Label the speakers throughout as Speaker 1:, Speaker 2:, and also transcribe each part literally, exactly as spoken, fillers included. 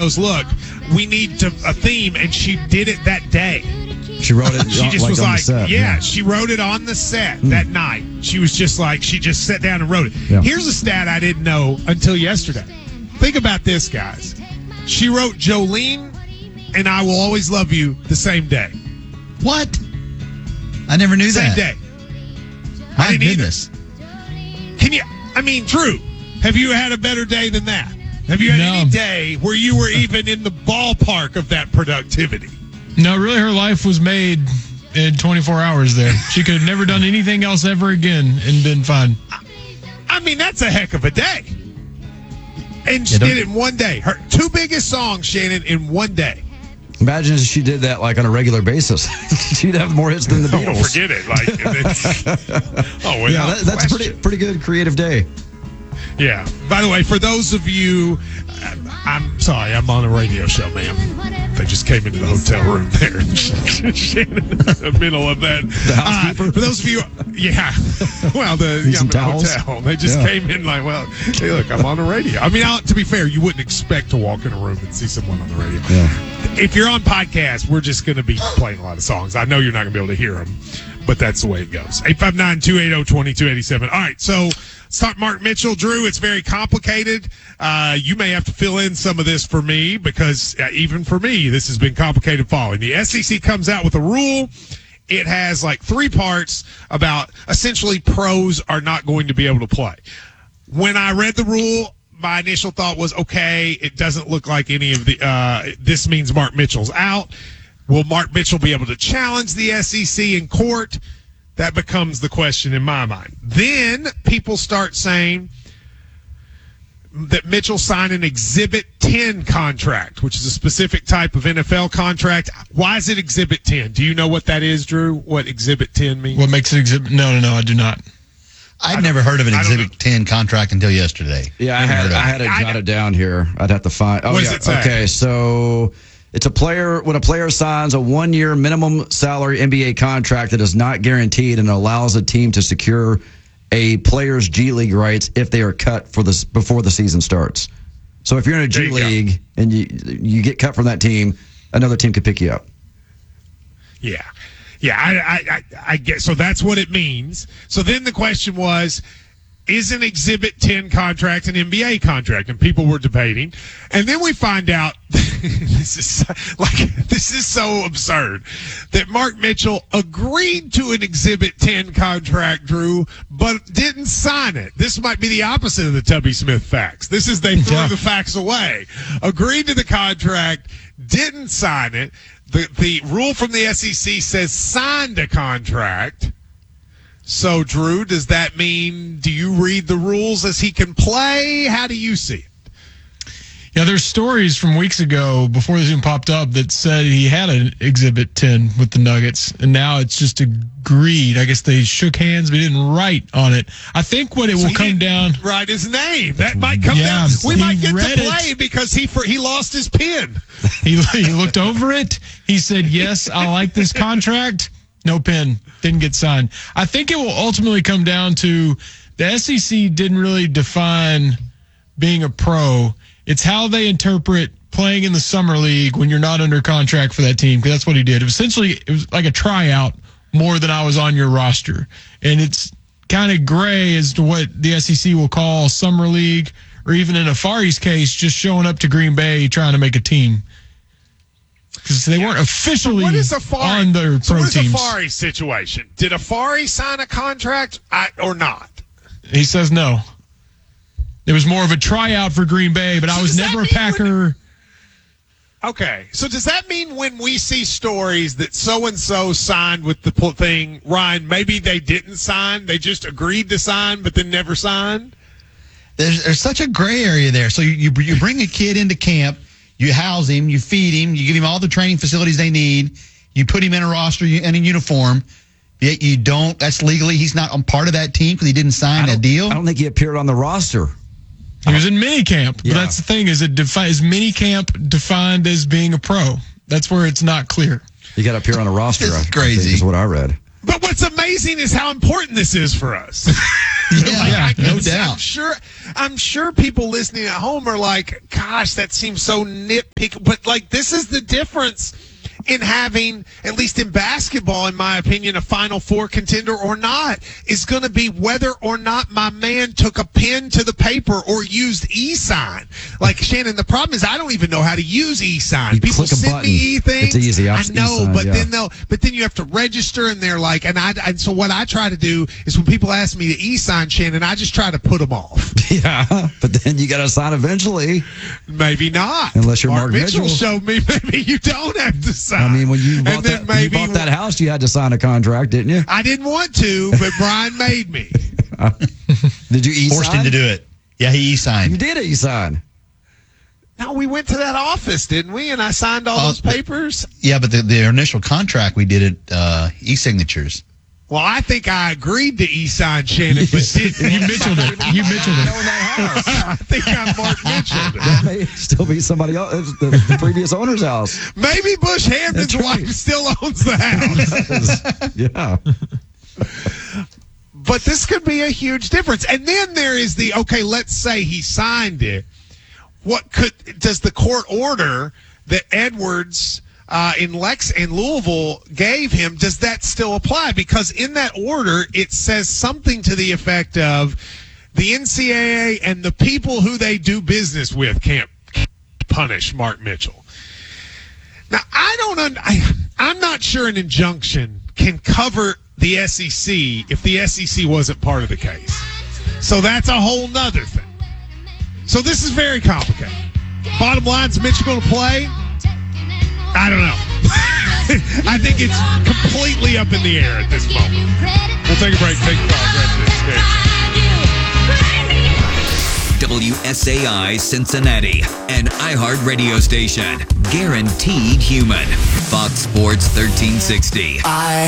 Speaker 1: goes, look, we need to, a theme, and she did it that day.
Speaker 2: She wrote it.
Speaker 1: She just
Speaker 2: like
Speaker 1: was
Speaker 2: on
Speaker 1: like,
Speaker 2: the set.
Speaker 1: yeah,
Speaker 2: yeah,
Speaker 1: she wrote it on the set
Speaker 2: mm.
Speaker 1: that night. She was just like, she just sat down and wrote it.
Speaker 2: Yeah.
Speaker 1: Here's a stat I didn't know until yesterday. Think about this, guys. She wrote Jolene and I Will Always Love You the same day.
Speaker 3: What? I never knew
Speaker 1: same
Speaker 3: that.
Speaker 1: Same day.
Speaker 3: My
Speaker 1: I didn't
Speaker 3: goodness.
Speaker 1: either. Can you, I mean, Drew, have you had a better day than that? Have you had
Speaker 4: No.
Speaker 1: any day where you were even in the ballpark of that productivity?
Speaker 4: No, really, her life was made in twenty-four hours there. She could have never done anything else ever again and been fine.
Speaker 1: I mean, that's a heck of a day. And she
Speaker 3: Yeah,
Speaker 1: did it in one day. Her two biggest songs, Shannon, in one day.
Speaker 2: Imagine if she did that like on a regular basis. She'd have more hits than the Beatles.
Speaker 1: Oh, forget it. Like, oh,
Speaker 2: yeah, that, that's a pretty pretty good creative day.
Speaker 1: Yeah. By the way, for those of you, I'm sorry, I'm on a radio show, ma'am. They just came into the hotel room there. Shannon in the middle of that.
Speaker 2: The housekeeper?
Speaker 1: Uh, for those of you, yeah. Well, the yeah, I'm in the hotel. They just
Speaker 2: Yeah.
Speaker 1: came in like, well, hey, look, I'm on the radio. I mean, I'll, to be fair, you wouldn't expect to walk in a room and see someone on the radio.
Speaker 2: Yeah.
Speaker 1: If you're on podcast, we're just going to be playing a lot of songs. I know you're not going to be able to hear them, but that's the way it goes. eight five nine, two eight zero, two two eight seven. All right, so let's talk Mark Mitchell. Drew, it's very complicated. Uh, you may have to fill in some of this for me because uh, even for me, this has been complicated following. The S E C comes out with a rule. It has like three parts about essentially pros are not going to be able to play. When I read the rule, my initial thought was, okay, it doesn't look like any of the, uh, this means Mark Mitchell's out. Will Mark Mitchell be able to challenge the S E C in court? That becomes the question in my mind. Then people start saying that Mitchell signed an Exhibit ten contract, which is a specific type of N F L contract. Why is it Exhibit ten? Do you know what that is, Drew? What Exhibit ten means?
Speaker 4: What makes it exhibit? No, no, no, I do not.
Speaker 3: I'd never heard of an
Speaker 1: I don't
Speaker 3: Exhibit ten contract until yesterday.
Speaker 2: Yeah, I
Speaker 3: Never
Speaker 2: had
Speaker 3: heard of
Speaker 2: I
Speaker 3: it.
Speaker 2: had it
Speaker 1: I-
Speaker 2: jotted down here. I'd have to find. Oh,
Speaker 1: What does
Speaker 2: yeah.
Speaker 1: it say?
Speaker 2: Okay, so it's a player when a player signs a one-year minimum salary N B A contract that is not guaranteed and allows a team to secure a player's G League rights if they are cut for this before the season starts. So if you're in a
Speaker 1: There
Speaker 2: G
Speaker 1: you go.
Speaker 2: League and you you get cut from that team, another team could pick you up.
Speaker 1: Yeah. Yeah, I, I, I, I get, so that's what it means. So then the question was, is an Exhibit ten contract an N B A contract? And people were debating. And then we find out, this is like, this is so absurd, that Mark Mitchell agreed to an Exhibit ten contract, Drew, but didn't sign it. This might be the opposite of the Tubby Smith facts. This is they threw
Speaker 4: Yeah.
Speaker 1: the facts away. Agreed to the contract, didn't sign it. The, the rule from the S E C says signed a contract. So, Drew, does that mean, do you read the rules as he can play? How do you see it?
Speaker 4: Yeah, there's stories from weeks ago before this even popped up that said he had an Exhibit ten with the Nuggets, and now it's just agreed. I guess they shook hands, but didn't write on it. I think what it
Speaker 1: So
Speaker 4: will
Speaker 1: he
Speaker 4: come
Speaker 1: didn't
Speaker 4: down.
Speaker 1: Write his name. That might come
Speaker 4: Yeah,
Speaker 1: down. We
Speaker 4: he
Speaker 1: might get to
Speaker 4: read it.
Speaker 1: play because he for, he lost his pen.
Speaker 4: He, he looked over it. He said, yes, I like this contract. No pen. Didn't get signed. I think it will ultimately come down to the S E C didn't really define being a pro. It's how they interpret playing in the summer league when you're not under contract for that team, because that's what he did. It was essentially, it was like a tryout more than I was on your roster. And it's kind of gray as to what the S E C will call summer league, or even in Afari's case, just showing up to Green Bay trying to make a team. Because they weren't officially
Speaker 1: What is Afari?
Speaker 4: on their
Speaker 1: So
Speaker 4: pro
Speaker 1: what is
Speaker 4: teams.
Speaker 1: Afari's situation? Did Afari sign a contract I, or not?
Speaker 4: He says no. It was more of a tryout for Green Bay, but
Speaker 1: So
Speaker 4: I was
Speaker 1: does that
Speaker 4: never a
Speaker 1: mean
Speaker 4: Packer.
Speaker 1: Okay, so does that mean when we see stories that so-and-so signed with the pl- thing, Ryan, maybe they didn't sign, they just agreed to sign but then never signed?
Speaker 3: There's, there's such a gray area there. So you, you you bring a kid into camp, you house him, you feed him, you give him all the training facilities they need, you put him in a roster and a uniform, yet you don't, that's legally, he's not on part of that team because he didn't sign a deal.
Speaker 2: I don't think he appeared on the roster.
Speaker 4: He was in minicamp. But
Speaker 2: Yeah.
Speaker 4: that's the thing, is it defi- is minicamp defined as being a pro? That's where it's not clear.
Speaker 2: You got to appear on a roster.
Speaker 3: This is
Speaker 2: I think
Speaker 3: crazy.
Speaker 2: is what I read.
Speaker 1: But what's amazing amazing is how important this is for us.
Speaker 3: Yeah,
Speaker 1: Like, I
Speaker 3: no
Speaker 1: can-
Speaker 3: doubt.
Speaker 1: I'm sure. I'm sure people listening at home are like, "Gosh, that seems so nitpicky." But like, this is the difference in having, at least in basketball, in my opinion, a Final Four contender or not, is going to be whether or not my man took a pen to the paper or used e-sign. Like, Shannon, the problem is I don't even know how to use e-sign.
Speaker 2: You
Speaker 1: People
Speaker 2: click a
Speaker 1: send
Speaker 2: button.
Speaker 1: me e-things.
Speaker 2: It's easy.
Speaker 1: I
Speaker 2: I've
Speaker 1: know,
Speaker 2: e-signed,
Speaker 1: but
Speaker 2: yeah.
Speaker 1: then they'll, but then you have to register, and they're like, and I, and so what I try to do is when people ask me to e-sign, Shannon, I just try to put them off.
Speaker 2: Yeah, but then you got to sign eventually.
Speaker 1: Maybe not.
Speaker 2: Unless you're Mark
Speaker 1: Mitchell,
Speaker 2: Mitchell.
Speaker 1: showed me maybe you don't have to sign.
Speaker 2: I mean, when you
Speaker 1: And
Speaker 2: bought,
Speaker 1: then
Speaker 2: that, when you
Speaker 1: maybe
Speaker 2: bought that house, you had to sign a contract, didn't you?
Speaker 1: I didn't want to, but Brian made me.
Speaker 2: Did you e-sign?
Speaker 3: Forced him to do it. Yeah, he
Speaker 2: You
Speaker 3: e-signed.
Speaker 2: did e-sign.
Speaker 1: No, we went to that office, didn't we? And I signed all
Speaker 3: Oh,
Speaker 1: those papers.
Speaker 3: Yeah, but the, the initial contract we did it uh, e-signatures.
Speaker 1: Well, I think I agreed to e-sign Shannon, but didn't.
Speaker 4: You Mitchelled it. You Mitchelled it.
Speaker 1: I think I'm Mark Mitchell.
Speaker 2: That may still be somebody else, the, the previous owner's house.
Speaker 1: Maybe Bush Hampton's
Speaker 2: That's right.
Speaker 1: wife still owns the house.
Speaker 2: Yeah.
Speaker 1: But this could be a huge difference. And then there is the, okay, let's say he signed it. What could, does the court order that Edwards uh, in Lex in Louisville gave him, does that still apply? Because in that order, it says something to the effect of the N C double A and the people who they do business with can't punish Mark Mitchell. Now, I don't, un- I, I'm not sure an injunction can cover the S E C if the S E C wasn't part of the case. So that's a whole nother thing. So this is very complicated. Bottom line, is Mitchell going to play? I don't know. I think it's completely up in the air at this moment. We'll take a break, take a call after this.
Speaker 5: W S A I Cincinnati, an iHeart radio station. Guaranteed human. Fox Sports thirteen sixty.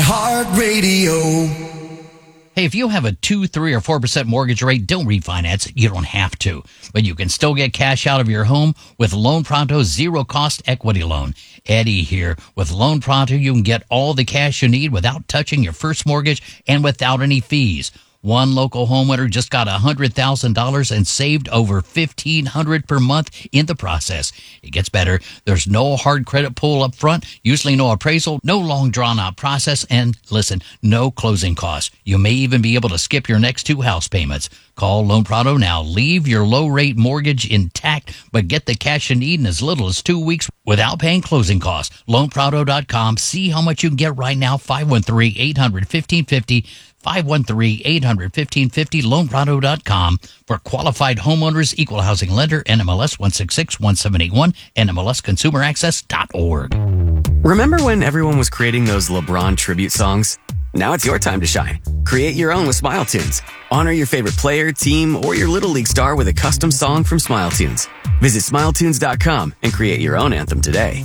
Speaker 6: iHeartRadio.
Speaker 7: Hey, if you have a two, three, or four percent mortgage rate, don't refinance. You don't have to. But you can still get cash out of your home with Loan Pronto's zero-cost equity loan. Eddie here. With Loan Pronto, you can get all the cash you need without touching your first mortgage and without any fees. One local homeowner just got one hundred thousand dollars and saved over fifteen hundred dollars per month in the process. It gets better. There's no hard credit pull up front, usually no appraisal, no long drawn out process, and listen, no closing costs. You may even be able to skip your next two house payments. Call Loan Pronto now. Leave your low rate mortgage intact, but get the cash you need in as little as two weeks without paying closing costs. loan pronto dot com. See how much you can get right now. five one three, eight hundred, fifteen fifty. five one three, eight hundred, fifteen fifty, loan pronto dot com. For qualified homeowners, equal housing lender, N M L S one six six one seven eight one, N M L S consumer access dot org.
Speaker 8: Remember when everyone was creating those LeBron tribute songs? Now it's your time to shine. Create your own with Smile Tunes. Honor your favorite player, team, or your Little League star with a custom song from Smile Tunes. Visit smile tunes dot com and create your own anthem today.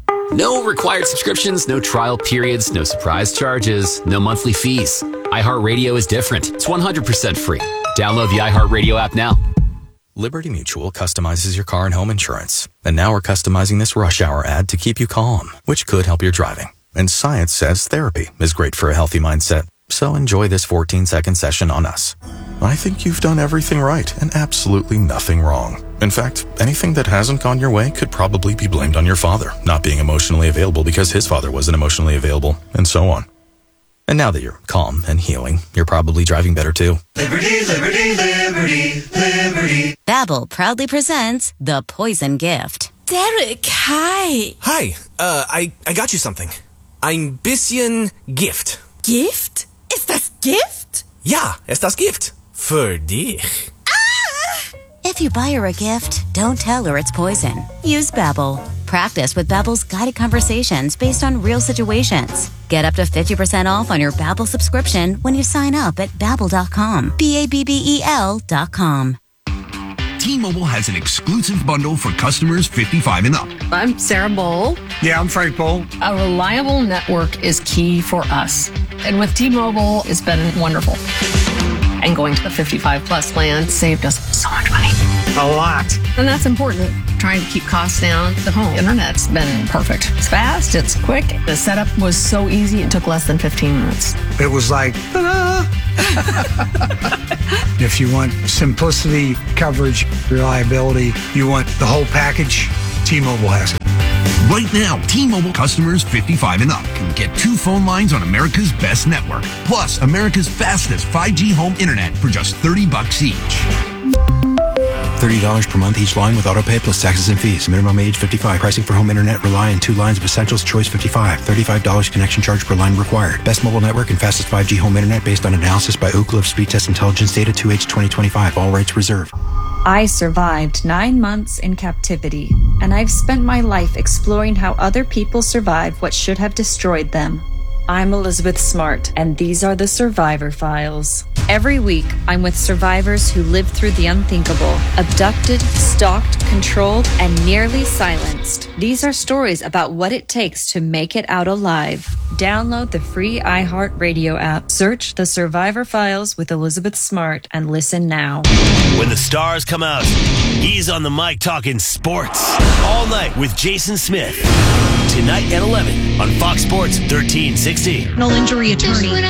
Speaker 9: No required subscriptions, no trial periods, no surprise charges, no monthly fees. iHeartRadio is different. It's one hundred percent free. Download the iHeartRadio app now.
Speaker 10: Liberty Mutual customizes your car and home insurance. And now we're customizing this rush hour ad to keep you calm, which could help your driving. And science says therapy is great for a healthy mindset. So enjoy this fourteen second session on us. I think you've done everything right and absolutely nothing wrong. In fact, anything that hasn't gone your way could probably be blamed on your father not being emotionally available because his father wasn't emotionally available, and so on. And now that you're calm and healing, you're probably driving better too.
Speaker 6: Liberty, liberty, liberty, liberty.
Speaker 11: Babbel proudly presents The Poison Gift.
Speaker 12: Derek, hi.
Speaker 13: Hi, uh, I, I got you something. Ein bisschen Gift.
Speaker 12: Gift? Ist das Gift?
Speaker 13: Ja, ist das Gift. Für dich.
Speaker 11: If you buy her a gift, don't tell her it's poison. Use Babbel. Practice with Babbel's guided conversations based on real situations. Get up to fifty percent off on your Babbel subscription when you sign up at babbel dot com. B A B B E L dot com.
Speaker 14: T-Mobile has an exclusive bundle for customers fifty-five and up.
Speaker 15: I'm Sarah Bowl.
Speaker 14: Yeah, I'm Frank Bowl.
Speaker 15: A reliable network is key for us. And with T-Mobile, it's been wonderful. And going to the fifty-five plus plan saved us so much money.
Speaker 16: a lot.
Speaker 15: And that's important. Trying to keep costs down. The home internet's been perfect. It's fast, it's quick. The setup was so easy, it took less than fifteen minutes.
Speaker 16: It was like, ta-da! If you want simplicity, coverage, reliability, you want the whole package, T-Mobile has it.
Speaker 14: Right now, T-Mobile customers fifty-five and up can get two phone lines on America's best network, plus America's fastest five G home internet for just thirty bucks each.
Speaker 17: thirty dollars per month each line with autopay plus taxes and fees. Minimum age fifty-five. Pricing for home internet rely on two lines of Essentials Choice fifty-five. thirty-five dollars connection charge per line required. Best mobile network and fastest five G home internet based on analysis by Ookla of Speed Test Intelligence data two H twenty twenty-five. All rights reserved.
Speaker 18: I survived nine months in captivity, and I've spent my life exploring how other people survive what should have destroyed them. I'm Elizabeth Smart, and these are the Survivor Files. Every week, I'm with survivors who lived through the unthinkable, abducted, stalked, controlled, and nearly silenced. These are stories about what it takes to make it out alive. Download the free iHeartRadio app. Search The Survivor Files with Elizabeth Smart and listen now.
Speaker 19: When the stars come out, he's on the mic talking sports all night with Jason Smith. Tonight at eleven on Fox Sports thirteen sixty.
Speaker 20: Injury attorney